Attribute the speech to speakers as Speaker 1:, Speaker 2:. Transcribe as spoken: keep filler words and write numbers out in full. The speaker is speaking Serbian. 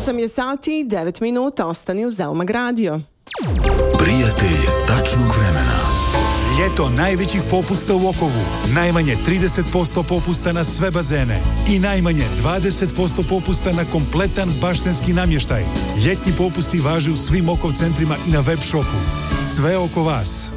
Speaker 1: osam je sati i devet minuta, ostani uz Zauma Radio.
Speaker 2: Prijatelj tačnog vremena.
Speaker 3: Ljeto najvećih popusta u Okovu. Najmanje trideset posto popusta na sve bazene i najmanje dvadeset posto popusta na kompletan baštenski namještaj. Ljetni popusti važe u svim Okov centrima i na web shopu. Sve oko vas.